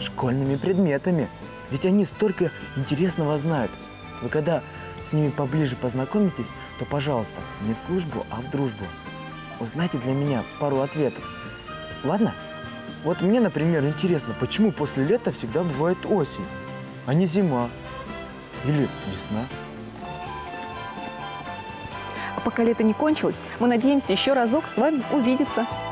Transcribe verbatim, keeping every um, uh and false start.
школьными предметами. Ведь они столько интересного знают. Вы когда с ними поближе познакомитесь, то, пожалуйста, не в службу, а в дружбу. Узнайте для меня пару ответов. Ладно? Вот мне, например, интересно, почему после лета всегда бывает осень, а не зима или весна. А пока лето не кончилось, мы надеемся еще разок с вами увидеться.